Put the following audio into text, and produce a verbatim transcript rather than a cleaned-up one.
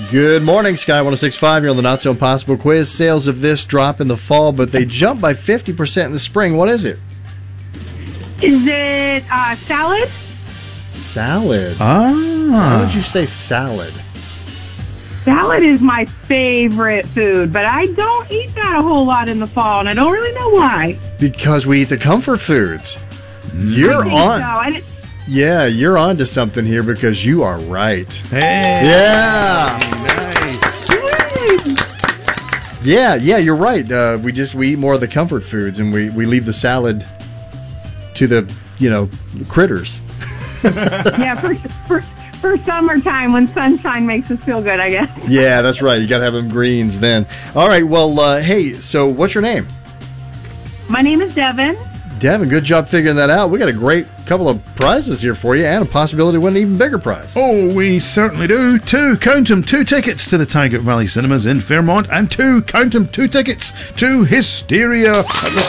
Good morning, Sky one oh six point five. You're on the Not So Impossible quiz. Sales of this drop in the fall, but they jump by fifty percent in the spring. What is it? Is it uh, salad? Salad. Ah. Why would you say salad? Salad is my favorite food, but I don't eat that a whole lot in the fall, and I don't really know why. Because we eat the comfort foods. You're I think on. so. I didn't- Yeah, you're on to something here because you are right. Hey. Yeah. Nice. Yeah, yeah, you're right. Uh, we just we eat more of the comfort foods, and we, we leave the salad to the, you know, critters. yeah, for, for, for summertime when sunshine makes us feel good, I guess. Yeah, that's right. You got to have them greens then. All right, well, uh, hey, so what's your name? My name is Devin. Devin, good job figuring that out. We got a great couple of prizes here for you and a possibility to win an even bigger prize. Oh, we certainly do. Two, count 'em, two tickets to the Tiger Valley Cinemas in Fairmont and two, count 'em, two tickets to Hysteria at the